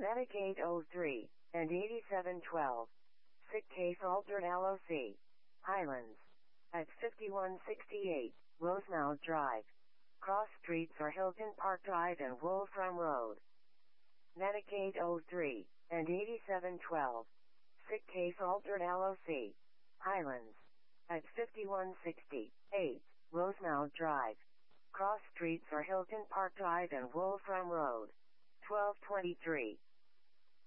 Medicaid 03 and 8712. Sick case altered LOC. Highlands. At 5168, Rosemount Drive. Cross streets are Hilton Park Drive and Wolfram Road. Medicaid 03 and 8712. Sick case altered LOC. Highlands. At 5168, Rosemount Drive. Cross streets are Hilton Park Drive and Wolfram Road. 1223.